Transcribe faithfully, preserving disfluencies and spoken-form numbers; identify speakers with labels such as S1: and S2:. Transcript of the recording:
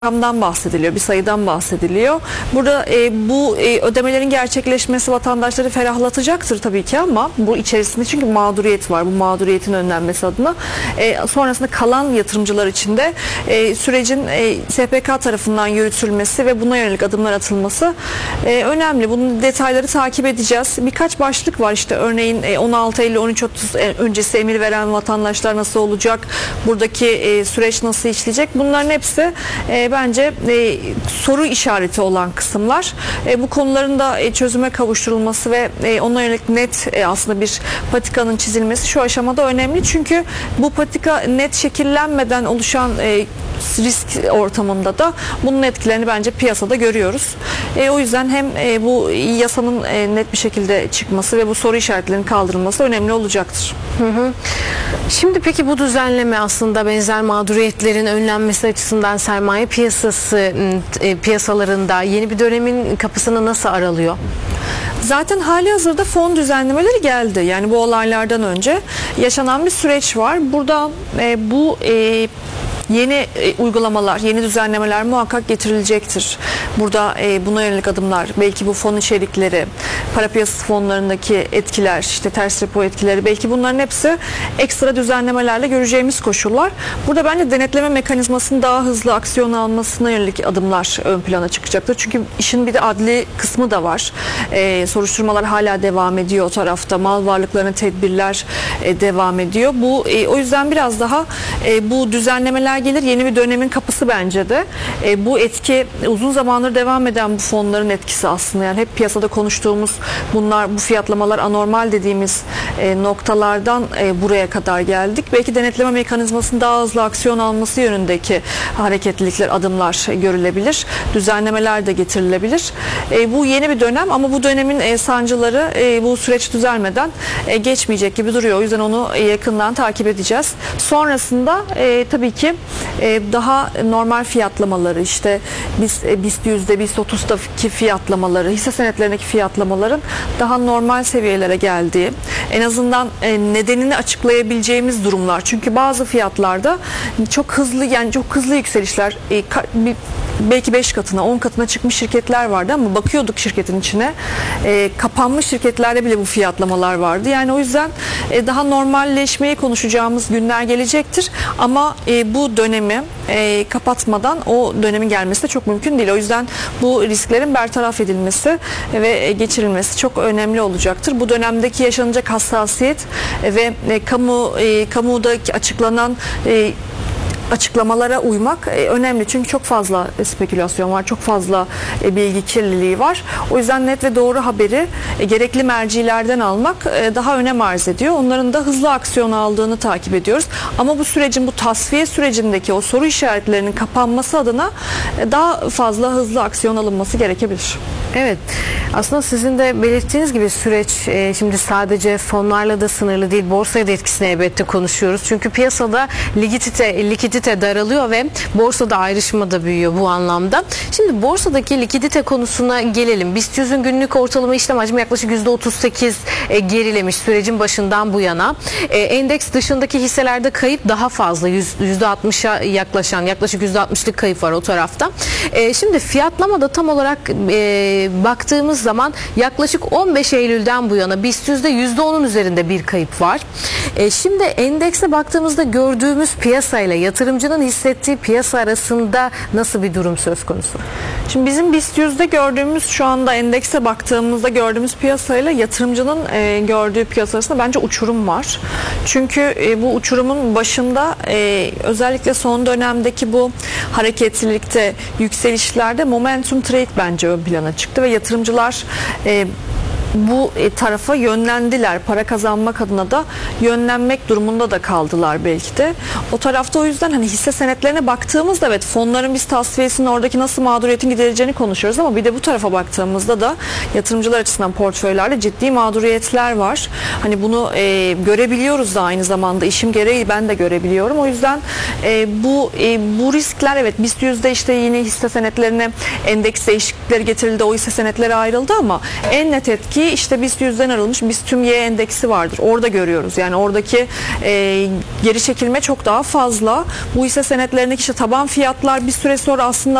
S1: rakamdan bahsediliyor, bir sayıdan bahsediliyor. Burada e, bu e, ödemelerin gerçekleşmesi vatandaşları ferahlatacaktır tabii ki, ama bu içerisinde çünkü mağduriyet var. Bu mağduriyetin önlenmesi adına e, sonrasında kalan yatırımcılar için de e, sürecin e, S P K tarafından yürütülmesi ve buna yönelik adımlar atılması e, önemli. Bunun detayları takip edeceğiz. Birkaç başlık var işte, örneğin e, on altı Eylül on üç otuz öncesi emir veren vatandaşlar nasıl olacak? Buradaki e, süreç nasıl işleyecek? Bunların hepsi e, bence e, soru işareti olan kısımlar. E, bu konuların da e, çözüme kavuşturulması ve e, ona yönelik net e, aslında bir patikanın çizilmesi şu aşamada önemli. Çünkü bu patika net şekillenmeden oluşan e, risk ortamında da bunun etkilerini bence piyasada görüyoruz. E, o yüzden hem e, bu yasanın e, net bir şekilde çıkması ve bu soru işaretlerinin kaldırılması önemli olacaktır.
S2: Hı hı. Şimdi peki bu düzenleme aslında benzer mağduriyetlerin önlenmesi açısından sermaye piyasası e, piyasalarında yeni bir dönemin kapısını nasıl aralıyor?
S1: Zaten hali hazırda fon düzenlemeleri geldi. Yani bu olaylardan önce yaşanan bir süreç var. Burada e, bu e, yeni e, uygulamalar, yeni düzenlemeler muhakkak getirilecektir. Burada e, buna yönelik adımlar, belki bu fon içerikleri, para piyasası fonlarındaki etkiler, işte ters repo etkileri, belki bunların hepsi ekstra düzenlemelerle göreceğimiz koşullar. Burada bence denetleme mekanizmasının daha hızlı aksiyon almasına yönelik adımlar ön plana çıkacaktır. Çünkü işin bir de adli kısmı da var. E, soruşturmalar hala devam ediyor o tarafta. Mal varlıklarına tedbirler e, devam ediyor. Bu e, o yüzden biraz daha e, bu düzenlemeler gelir. Yeni bir dönemin kapısı bence de. E, bu etki uzun zamandır devam eden bu fonların etkisi aslında. Yani hep piyasada konuştuğumuz bunlar, bu fiyatlamalar anormal dediğimiz e, noktalardan e, buraya kadar geldik. Belki denetleme mekanizmasının daha hızlı aksiyon alması yönündeki hareketlilikler, adımlar görülebilir. Düzenlemeler de getirilebilir. E, bu yeni bir dönem, ama bu dönemin e, sancıları e, bu süreç düzelmeden e, geçmeyecek gibi duruyor. O yüzden onu e, yakından takip edeceğiz. Sonrasında e, tabii ki e, daha normal fiyatlamaları, işte biz e, BIST yüzde, BIST otuzdaki fiyatlamaları, hisse senetlerindeki fiyatlamaların daha normal seviyelere geldiği, en azından e, nedenini açıklayabileceğimiz durumlar. Çünkü bazı fiyatlarda çok hızlı, yani çok hızlı yükselişler, e, ka, bir, belki beş katına, on katına çıkmış şirketler vardı, ama bakıyorduk şirketin içine, e, kapanmış şirketlerde bile bu fiyatlamalar vardı. Yani o yüzden e, daha normalleşmeyi konuşacağımız günler gelecektir, ama e, bu dönemi e, kapatmadan o dönemin gelmesi de çok mümkün değil. O yüzden bu risklerin bertaraf edilmesi ve geçirilmesi çok önemli olacaktır. Bu dönemdeki yaşanacak hassasiyet ve e, kamu e, kamudaki açıklanan e, açıklamalara uymak e, önemli. Çünkü çok fazla e, spekülasyon var, çok fazla e, bilgi kirliliği var. O yüzden net ve doğru haberi e, gerekli mercilerden almak e, daha önem arz ediyor. Onların da hızlı aksiyon aldığını takip ediyoruz. Ama bu sürecin, bu tasfiye sürecindeki o soru işaretlerinin kapanması adına e, daha fazla hızlı aksiyon alınması gerekebilir.
S2: Evet. Aslında sizin de belirttiğiniz gibi süreç e, şimdi sadece fonlarla da sınırlı değil, borsaya da etkisini elbette konuşuyoruz. Çünkü piyasada likidite, likidite daralıyor ve borsada ayrışma da büyüyor bu anlamda. Şimdi borsadaki likidite konusuna gelelim. BIST yüzün günlük ortalama işlem hacmi yaklaşık yüzde otuz sekiz e, gerilemiş sürecin başından bu yana. E, endeks dışındaki hisselerde kayıp daha fazla, yüzde altmışa yaklaşan, yaklaşık yüzde altmışlık kayıp var o tarafta. E, şimdi fiyatlamada tam olarak e, baktığımız zaman yaklaşık on beş Eylül'den bu yana BIST yüzde yüzde onun üzerinde bir kayıp var. E, şimdi endekse baktığımızda gördüğümüz piyasayla yatırımcının hissettiği piyasa arasında nasıl bir durum söz konusu?
S1: Şimdi bizim BIST yüzde gördüğümüz, şu anda endekse baktığımızda gördüğümüz piyasayla yatırımcının e, gördüğü piyasa arasında bence uçurum var. Çünkü e, bu uçurumun başında e, özellikle son dönemdeki bu hareketlilikte, yükselişlerde momentum trade bence ön plana çıktı ve yatırımcılar e, bu tarafa yönlendiler. Para kazanmak adına da yönlenmek durumunda da kaldılar belki de. O tarafta o yüzden hani hisse senetlerine baktığımızda evet, fonların biz tasfiyesinin oradaki nasıl mağduriyetin giderileceğini konuşuyoruz, ama bir de bu tarafa baktığımızda da yatırımcılar açısından portföylerde ciddi mağduriyetler var. Hani bunu e, görebiliyoruz da aynı zamanda, işim gereği ben de görebiliyorum. O yüzden e, bu e, bu riskler, evet BIST yüzde işte yine hisse senetlerine endeks değişiklikleri getirildi, o hisse senetleri ayrıldı, ama en net etki Ki işte BIST yüzden aralmış BIST tüm Y endeksi vardır. Orada görüyoruz. Yani oradaki e, geri çekilme çok daha fazla. Bu hisse senetlerindeki işte taban fiyatlar bir süre sonra aslında